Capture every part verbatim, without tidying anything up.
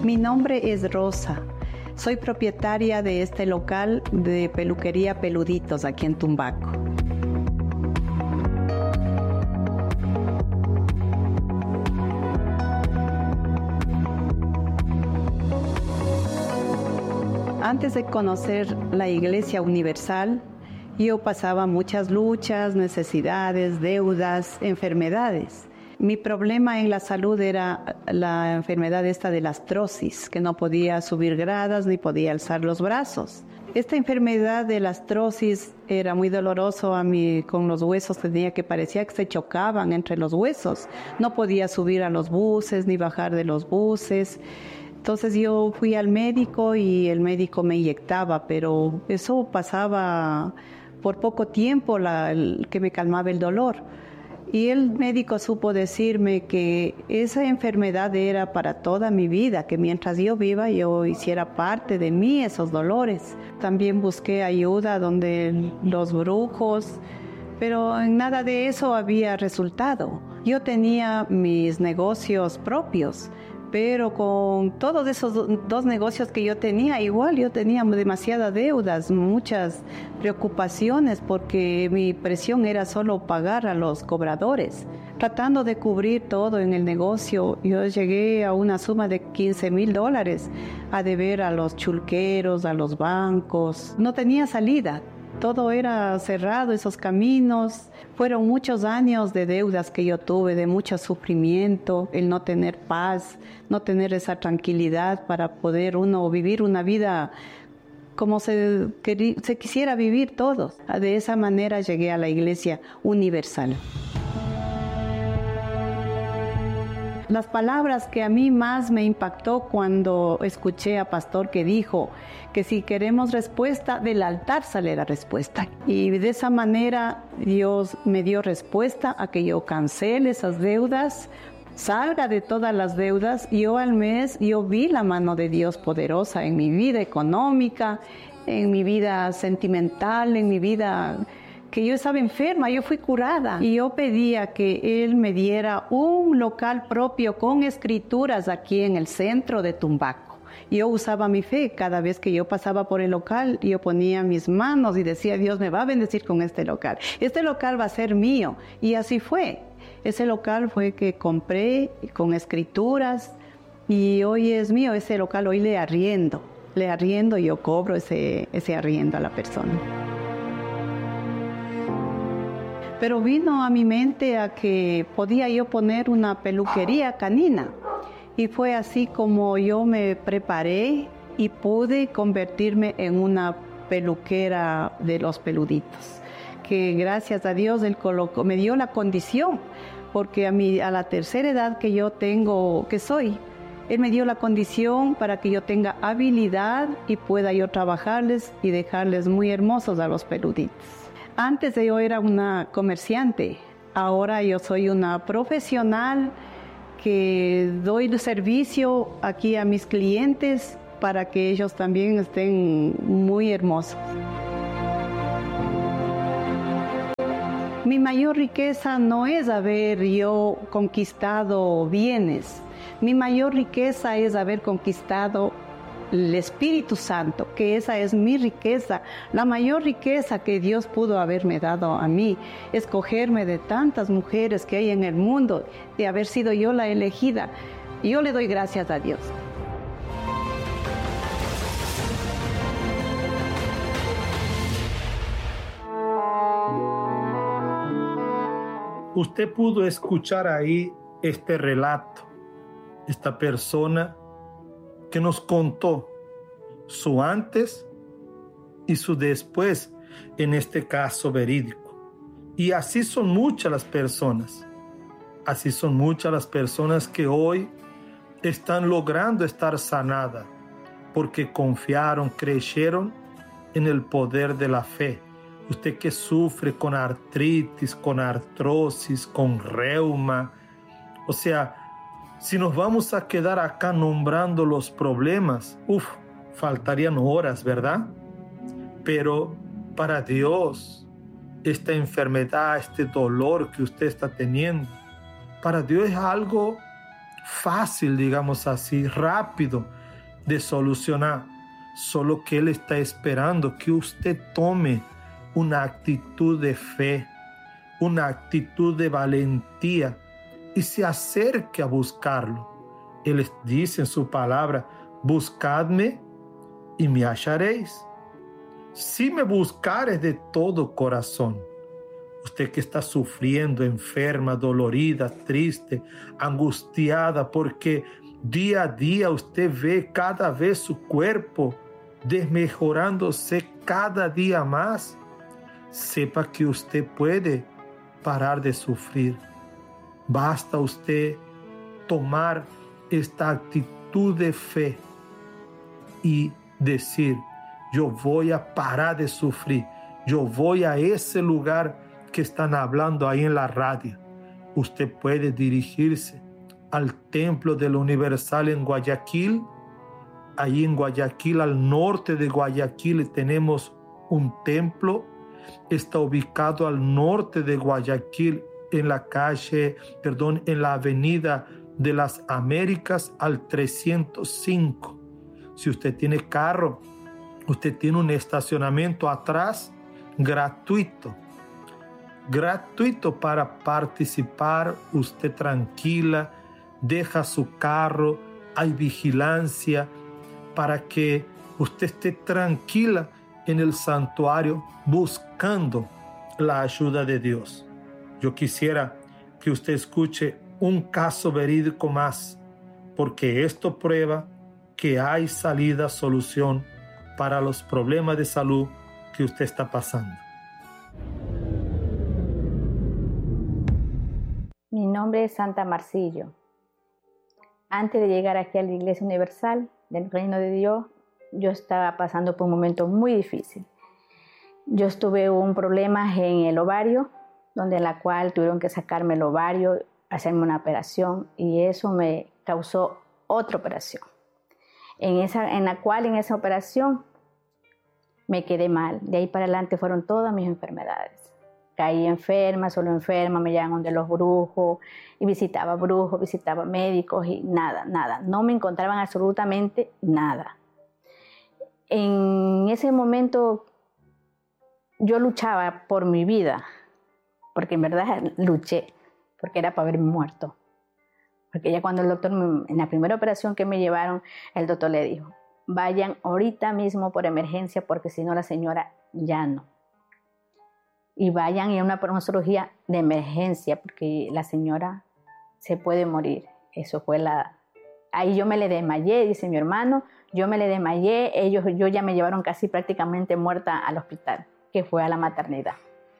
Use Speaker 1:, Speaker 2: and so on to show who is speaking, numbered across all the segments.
Speaker 1: Mi nombre es Rosa. Soy propietaria de este local de peluquería Peluditos aquí en Tumbaco. Antes de conocer la Iglesia Universal, yo pasaba muchas luchas, necesidades, deudas, enfermedades. Mi problema en la salud era la enfermedad esta de la artrosis, que no podía subir gradas ni podía alzar los brazos. Esta enfermedad de la artrosis era muy doloroso a mí, con los huesos tenía que parecía que se chocaban entre los huesos. No podía subir a los buses ni bajar de los buses. Entonces yo fui al médico y el médico me inyectaba, pero eso pasaba por poco tiempo la, el, que me calmaba el dolor. Y el médico supo decirme que esa enfermedad era para toda mi vida, que mientras yo viva yo hiciera parte de mí esos dolores. También busqué ayuda donde los brujos, pero en nada de eso había resultado. Yo tenía mis negocios propios, pero con todos esos dos negocios que yo tenía, igual yo tenía demasiadas deudas, muchas preocupaciones, porque mi presión era solo pagar a los cobradores. Tratando de cubrir todo en el negocio, yo llegué a una suma de quince mil dólares a deber a los chulqueros, a los bancos. No tenía salida. Todo era cerrado, esos caminos. Fueron muchos años de deudas que yo tuve, de mucho sufrimiento, el no tener paz, no tener esa tranquilidad para poder uno vivir una vida como se, se quisiera vivir todos. De esa manera llegué a la Iglesia Universal. Las palabras que a mí más me impactó cuando escuché a pastor que dijo que si queremos respuesta, del altar sale la respuesta. Y de esa manera Dios me dio respuesta a que yo cancele esas deudas, salga de todas las deudas. Yo al mes, yo vi la mano de Dios poderosa en mi vida económica, en mi vida sentimental, en mi vida que yo estaba enferma, yo fui curada y yo pedía que Él me diera un local propio con escrituras aquí en el centro de Tumbaco. Yo usaba mi fe, cada vez que yo pasaba por el local, yo ponía mis manos y decía, Dios me va a bendecir con este local. Este local va a ser mío. Y así fue. Ese local fue que compré con escrituras y hoy es mío. Ese local hoy le arriendo. Le arriendo y yo cobro ese, ese arriendo a la persona. Pero vino a mi mente a que podía yo poner una peluquería canina. Y fue así como yo me preparé y pude convertirme en una peluquera de los peluditos. Que gracias a Dios Él colocó, me dio la condición, porque a, mi, a la tercera edad que yo tengo, que soy, Él me dio la condición para que yo tenga habilidad y pueda yo trabajarles y dejarles muy hermosos a los peluditos. Antes yo era una comerciante, ahora yo soy una profesional que doy el servicio aquí a mis clientes para que ellos también estén muy hermosos. Mi mayor riqueza no es haber yo conquistado bienes, mi mayor riqueza es haber conquistado el Espíritu Santo, que esa es mi riqueza. La mayor riqueza que Dios pudo haberme dado a mí, escogerme de tantas mujeres que hay en el mundo, de haber sido yo la elegida. Y yo le doy gracias a Dios.
Speaker 2: Usted pudo escuchar ahí este relato, esta persona que nos contó su antes y su después, en este caso verídico. Y así son muchas las personas, así son muchas las personas que hoy están logrando estar sanadas, porque confiaron, creyeron en el poder de la fe. Usted que sufre con artritis, con artrosis, con reuma, o sea, si nos vamos a quedar acá nombrando los problemas, uf, faltarían horas, ¿verdad? Pero para Dios, esta enfermedad, este dolor que usted está teniendo, para Dios es algo fácil, digamos así, rápido de solucionar. Solo que Él está esperando que usted tome una actitud de fe, una actitud de valentía y se acerque a buscarlo. Él dice en su palabra, buscadme y me hallaréis. Si me buscares de todo corazón. Usted que está sufriendo, enferma, dolorida, triste, angustiada, porque día a día usted ve cada vez su cuerpo desmejorándose cada día más. Sepa que usted puede parar de sufrir. Basta usted tomar esta actitud de fe y decir, yo voy a parar de sufrir. Yo voy a ese lugar que están hablando ahí en la radio. Usted puede dirigirse al Templo de la Universal en Guayaquil. Allí en Guayaquil, al norte de Guayaquil, tenemos un templo. Está ubicado al norte de Guayaquil, en la calle, perdón, en la avenida de las Américas al trescientos cinco. Si usted tiene carro, usted tiene un estacionamiento atrás gratuito. Gratuito para participar, usted tranquila, deja su carro, hay vigilancia para que usted esté tranquila en el santuario buscando la ayuda de Dios. Yo quisiera que usted escuche un caso verídico más, porque esto prueba que hay salida, solución para los problemas de salud que usted está pasando.
Speaker 3: Mi nombre es Santa Marcillo. Antes de llegar aquí a la Iglesia Universal del Reino de Dios, yo estaba pasando por un momento muy difícil. Yo tuve un problema en el ovario, donde en la cual tuvieron que sacarme el ovario, hacerme una operación, y eso me causó otra operación. En, esa, en la cual en esa operación me quedé mal. De ahí para adelante fueron todas mis enfermedades. Caí enferma, solo enferma, me llevaban de los brujos, y visitaba brujos, visitaba médicos, y nada, nada. No me encontraban absolutamente nada. En ese momento yo luchaba por mi vida, porque en verdad luché, porque era para haberme muerto. Porque ya cuando el doctor, en la primera operación que me llevaron, el doctor le dijo, vayan ahorita mismo por emergencia, porque si no la señora ya no. Y vayan a una, una cirugía de emergencia, porque la señora se puede morir. Eso fue la... Ahí yo me le desmayé, dice mi hermano, yo me le desmayé, ellos, yo ya me llevaron casi prácticamente muerta al hospital, que fue a la maternidad.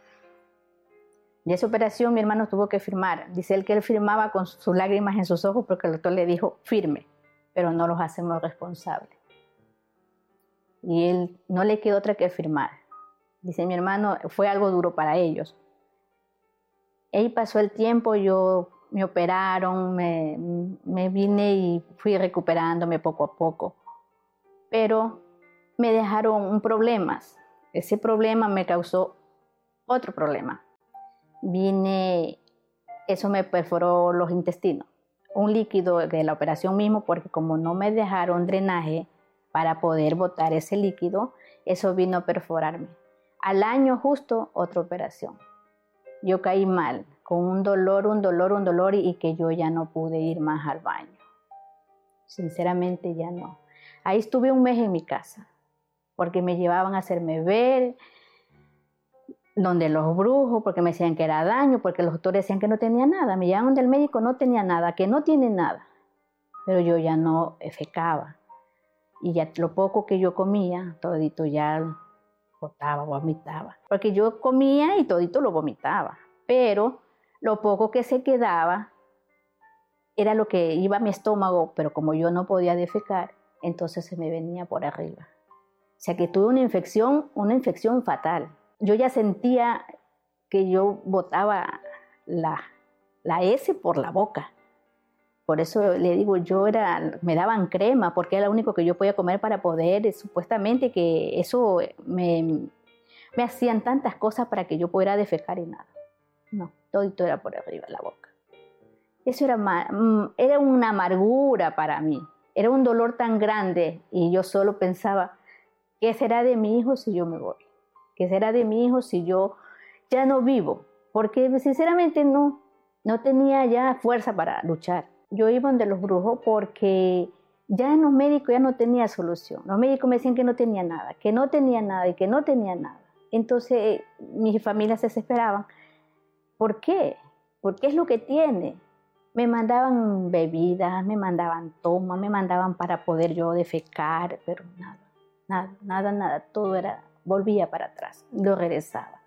Speaker 3: Y esa operación mi hermano tuvo que firmar. Dice él que él firmaba con sus lágrimas en sus ojos, porque el doctor le dijo, firme, pero no los hacemos responsables. Y él no le quedó otra que firmar. Dice mi hermano, fue algo duro para ellos. Ahí pasó el tiempo, yo me operaron, me, me vine y fui recuperándome poco a poco. Pero me dejaron un problema. Ese problema me causó otro problema. Vine, eso me perforó los intestinos. Un líquido de la operación mismo, porque como no me dejaron drenaje para poder botar ese líquido, eso vino a perforarme. Al año justo, otra operación. Yo caí mal, con un dolor, un dolor, un dolor, y que yo ya no pude ir más al baño. Sinceramente ya no. Ahí estuve un mes en mi casa, porque me llevaban a hacerme ver, donde los brujos, porque me decían que era daño, porque los doctores decían que no tenía nada. Me llevaban del médico, no tenía nada, que no tiene nada. Pero yo ya no efecaba. Y ya lo poco que yo comía, todito ya botaba, vomitaba. Porque yo comía y todito lo vomitaba. Pero lo poco que se quedaba era lo que iba a mi estómago, pero como yo no podía defecar, entonces se me venía por arriba. O sea que tuve una infección, una infección fatal. Yo ya sentía que yo botaba la, la S por la boca. Por eso le digo, yo era, me daban crema, porque era lo único que yo podía comer para poder, supuestamente que eso me, me hacían tantas cosas para que yo pudiera defecar y nada. No, todito era por arriba la boca. Eso era, era una amargura para mí, era un dolor tan grande y yo solo pensaba, ¿qué será de mi hijo si yo me voy? ¿Qué será de mi hijo si yo ya no vivo? Porque sinceramente no, no tenía ya fuerza para luchar. Yo iba donde los brujos porque ya en los médicos ya no tenía solución. Los médicos me decían que no tenía nada, que no tenía nada y que no tenía nada. Entonces mis familias se desesperaban. ¿Por qué? ¿Por qué es lo que tiene? Me mandaban bebidas, me mandaban tomas, me mandaban para poder yo defecar, pero nada, nada, nada, nada. Todo era, volvía para atrás, lo regresaba.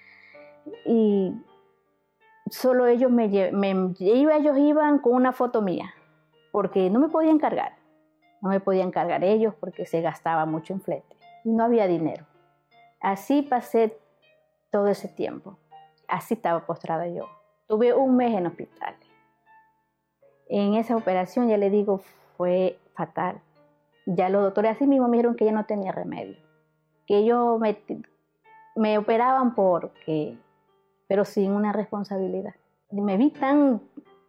Speaker 3: Y solo ellos me, me ellos iban con una foto mía, porque no me podían cargar. No me podían cargar ellos porque se gastaba mucho en flete. No había dinero. Así pasé todo ese tiempo. Así estaba postrada yo. Tuve un mes en hospital. En esa operación, ya le digo, fue fatal. Ya los doctores así mismo me dijeron que ya no tenía remedio. Que ellos me, me operaban porque, pero sin una responsabilidad. Me vi tan,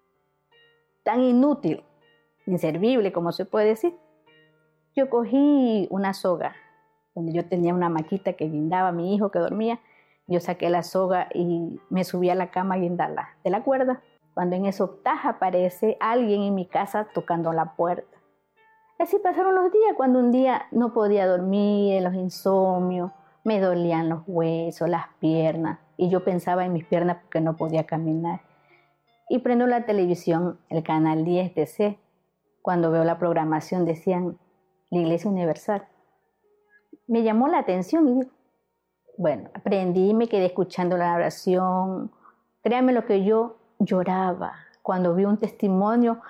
Speaker 3: tan inútil, inservible, como se puede decir. Yo cogí una soga, donde yo tenía una maquita que guindaba a mi hijo que dormía. Yo saqué la soga y me subí a la cama a guindarla de la cuerda. Cuando en eso taja aparece alguien en mi casa tocando la puerta. Así pasaron los días, cuando un día no podía dormir, los insomnios, me dolían los huesos, las piernas, y yo pensaba en mis piernas porque no podía caminar. Y prendo la televisión, el canal diez T C, cuando veo la programación decían la Iglesia Universal. Me llamó la atención y digo, bueno, aprendí, me quedé escuchando la oración. Créanme lo que yo lloraba cuando vi un testimonio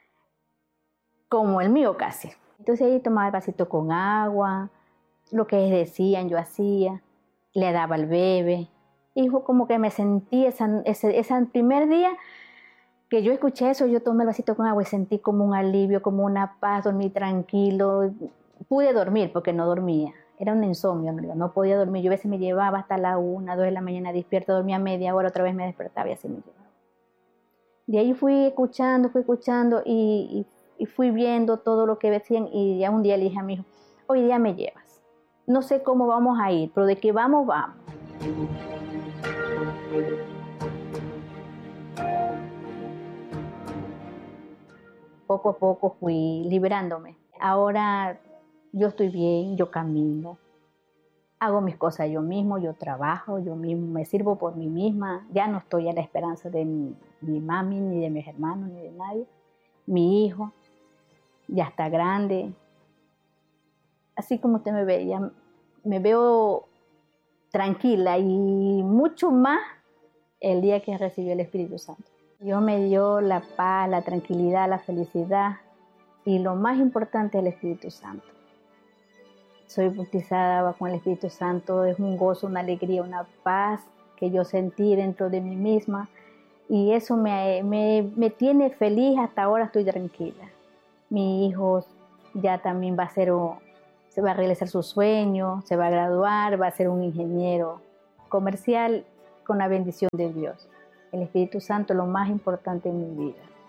Speaker 3: como el mío casi. Entonces ahí tomaba el vasito con agua, lo que decían yo hacía, le daba al bebé. Y fue como que me sentí esa, ese, ese primer día que yo escuché eso, yo tomé el vasito con agua y sentí como un alivio, como una paz, dormí tranquilo. Pude dormir porque no dormía. Era un insomnio, no, no podía dormir. Yo a veces me llevaba hasta la una, dos de la mañana despierta, dormía media hora, otra vez me despertaba y así me llevaba. De ahí fui escuchando, fui escuchando y, y, y fui viendo todo lo que decían y ya un día le dije a mi hijo, hoy día me llevas. No sé cómo vamos a ir, pero de que vamos, vamos. Poco a poco fui liberándome. Ahora yo estoy bien, yo camino, hago mis cosas yo mismo, yo trabajo, yo mismo me sirvo por mí misma. Ya no estoy a la esperanza de mi, mi mami, ni de mis hermanos, ni de nadie. Mi hijo ya está grande. Así como usted me ve, ya me veo tranquila y mucho más el día que recibí el Espíritu Santo. Dios me dio la paz, la tranquilidad, la felicidad y lo más importante es el Espíritu Santo. Soy bautizada con el Espíritu Santo, es un gozo, una alegría, una paz que yo sentí dentro de mí misma y eso me, me, me tiene feliz, hasta ahora estoy tranquila. Mi hijo ya también va a ser, se va a realizar su sueño, se va a graduar, va a ser un ingeniero comercial con la bendición de Dios. El Espíritu Santo es lo más importante en mi vida.